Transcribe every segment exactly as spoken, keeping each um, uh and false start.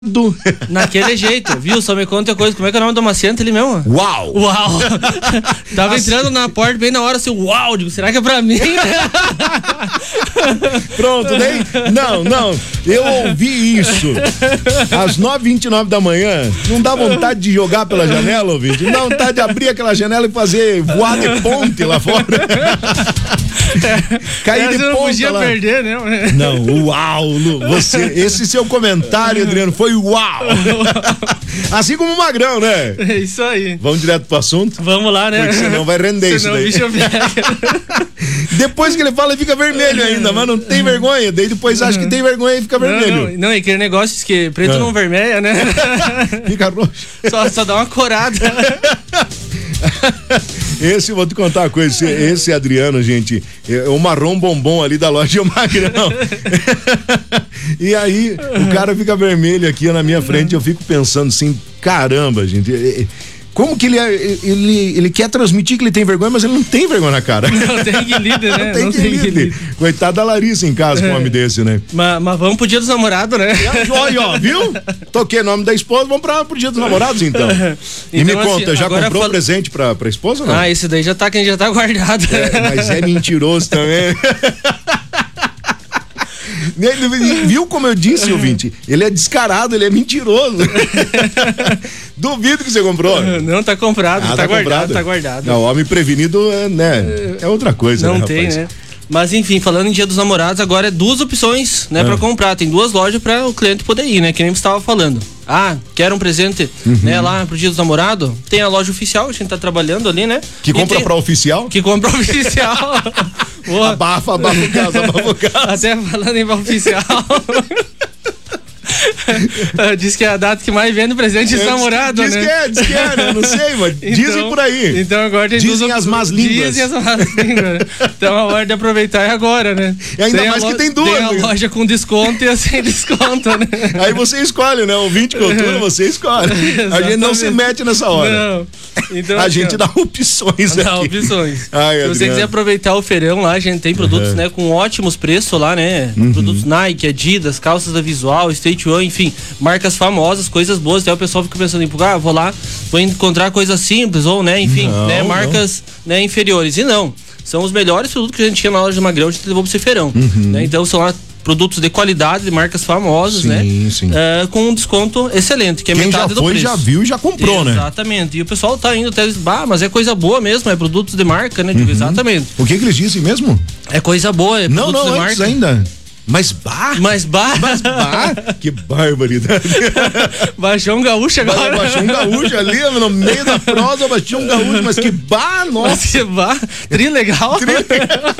Do... Naquele jeito, viu? Só me conta uma coisa, como é que é o nome do amaciante ali mesmo? Uau! Uau! Tava assim... entrando na porta bem na hora, assim, uau, digo, será que é pra mim? Pronto, nem? Não, não, eu ouvi isso às nove e vinte e nove da manhã, não dá vontade de jogar pela janela, ouvinte? Não dá vontade de abrir aquela janela e fazer voar de ponte lá fora. É, cair de não ponta podia lá. perder, né? Não, uau, Lu, você, esse seu comentário, Adriano, foi uau. Assim como o Magrão, né? É isso aí. Vamos direto pro assunto? Vamos lá, né? Porque senão vai render senão isso daí. O bicho pega. Depois que ele fala, ele fica vermelho ainda, mas não tem vergonha. Daí depois acha que tem vergonha e fica vermelho. Não, não, não, é aquele negócio que preto não, não vermelha, né? Fica roxo. Só, só dá uma corada. Esse, vou te contar uma coisa, esse, esse Adriano, gente, é o marrom bombom ali da loja Magrão. E aí, o cara fica vermelho aqui na minha frente, eu fico pensando assim, caramba, gente, como que ele, ele, ele quer transmitir que ele tem vergonha, mas ele não tem vergonha na cara. Não tem que líder, né? Não tem, não que, tem líder. que líder. Coitada da Larissa em casa com um homem desse, né? Mas, mas vamos pro dia dos namorados, né? Olha, ó, viu? Toquei o nome da esposa, vamos pra, pro dia dos namorados, então. E então, me conta, assim, já comprou fal... presente pra, pra esposa ou não? Ah, esse daí já tá, quem já tá guardado. É, mas é mentiroso também. Viu como eu disse, ouvinte? Ele é descarado, ele é mentiroso. Duvido que você comprou. Não, tá comprado, ah, tá, tá guardado, comprado. tá guardado. Não, homem prevenido, é, né? É outra coisa, não né, tem, rapaz? né? Mas enfim, falando em Dia dos Namorados, agora é duas opções, né, ah. pra comprar. Tem duas lojas pra o cliente poder ir, né? Que nem você estava falando. Ah, quer um presente, uhum. né, lá pro Dia dos Namorados? Tem a loja oficial, a gente tá trabalhando ali, né? Que compra tem... pra oficial? Que compra oficial. Abafa, abafa o caso, abafa o caso. Até falando em oficial. Diz que é a data que mais vende presente de namorado, diz né? Diz que é, diz que é, né? Não sei, mas então, dizem por aí. Então agora tem Dizem duas, as más línguas. Dizem as más línguas. Então a hora de aproveitar é agora, né? E ainda tem mais lo... que tem duas. Tem a né? loja com desconto e a sem desconto, né? Aí você escolhe, né? O vinte cultura, você escolhe. A gente não se mete nessa hora. Não. Então, a assim, gente ó, dá opções dá aqui. opções. Ai, se você quiser aproveitar o feirão lá, a gente tem produtos, uhum. né, com ótimos preços lá, né? Uhum. Produtos Nike, Adidas, calças da Visual, State One, enfim, marcas famosas, coisas boas. Até o pessoal fica pensando em, ah, vou lá, vou encontrar coisas simples ou, né, enfim, não, né, marcas, né, inferiores. E não, são os melhores produtos que a gente tinha na loja do Magrão, a gente levou pro feirão, uhum. né? Então são lá produtos de qualidade, de marcas famosas, sim, né? Sim. Uh, com um desconto excelente, que é Quem metade já foi, do preço. já viu e já comprou, né? Exatamente. E o pessoal tá indo até, bah, mas é coisa boa mesmo, é produtos de marca, né? Uhum. Exatamente. O que que eles dizem mesmo? É coisa boa, é não, produtos não, de antes marca. ainda. Mas bah! Mas bah! Mas bah! Que barbaridade! Baixou um gaúcho agora. Baixou um gaúcho ali, no meio da prosa, baixou um gaúcho, mas que bah, nossa! Mas que bah! Tri legal! Tri legal!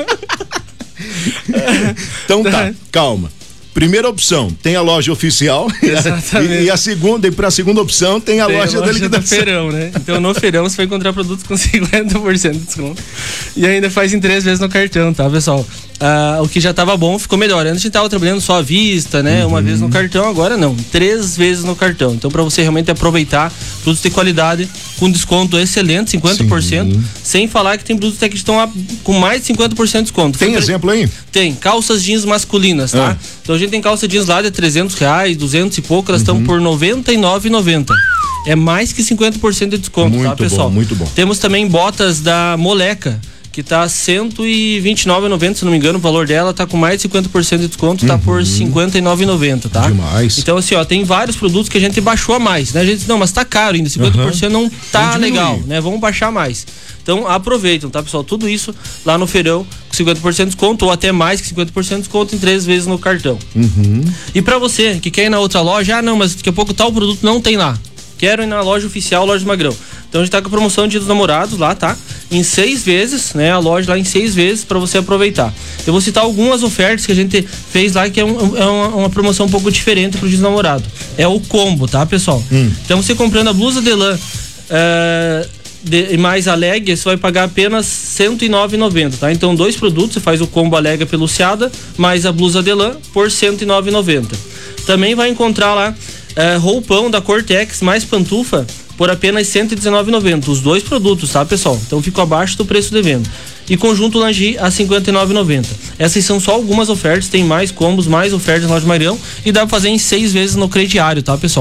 Então tá, calma. Primeira opção, tem a loja oficial. Exatamente. E, e a segunda, e pra segunda opção, tem a tem loja, a loja da liquidação. Do feirão, né? Então no feirão você vai encontrar produtos com cinquenta por cento de desconto. E ainda faz em três vezes no cartão, tá, pessoal? Ah, o que já tava bom ficou melhor. Antes a gente tava trabalhando só à vista, né? Uhum. Uma vez no cartão, agora não. Três vezes no cartão. Então pra você realmente aproveitar produtos de qualidade com desconto excelente, cinquenta por cento. Sim. Sem falar que tem produtos até que estão a, com mais de cinquenta por cento de desconto. Tem Foi exemplo aí? Tem. Calças jeans masculinas, tá? Ah. Então a gente tem calça jeans lá de trezentos reais, duzentos e pouco, elas estão uhum. por noventa e nove reais e noventa centavos. É mais que cinquenta por cento de desconto, muito tá, pessoal? Bom, muito bom. Temos também botas da Moleca, que tá cento e vinte e nove reais e noventa centavos, se não me engano, o valor dela tá com mais de cinquenta por cento de desconto, tá uhum. por cinquenta e nove reais e noventa centavos, tá? Demais. Então assim, ó, tem vários produtos que a gente baixou a mais, né? A gente, não, mas tá caro ainda, cinquenta por cento uhum. não tá legal, né? Vamos baixar mais. Então aproveitam, tá, pessoal? Tudo isso lá no feirão com cinquenta por cento de desconto ou até mais que cinquenta por cento de desconto em três vezes no cartão. Uhum. E pra você que quer ir na outra loja, ah não, mas daqui a pouco tal produto não tem lá. Quero ir na loja oficial, loja do Magrão. Então a gente tá com a promoção Dia dos Namorados lá, tá? Em seis vezes, né? A loja lá em seis vezes pra você aproveitar. Eu vou citar algumas ofertas que a gente fez lá, que é, um, é uma, uma promoção um pouco diferente pro Dia dos Namorados. É o combo, tá, pessoal? Hum. Então você comprando a blusa de lã uh, de, mais a leg, você vai pagar apenas cento e nove reais e noventa centavos, tá? Então dois produtos, você faz o combo a leg peluciada mais a blusa de lã por cento e nove reais e noventa centavos. Também vai encontrar lá uh, roupão da Cortex mais pantufa por apenas cento e dezenove reais e noventa centavos. Os dois produtos, tá, pessoal? Então ficam abaixo do preço de venda. E conjunto lingerie a cinquenta e nove reais e noventa centavos. Essas são só algumas ofertas, tem mais combos, mais ofertas na loja Magrão e dá pra fazer em seis vezes no crediário, tá, pessoal?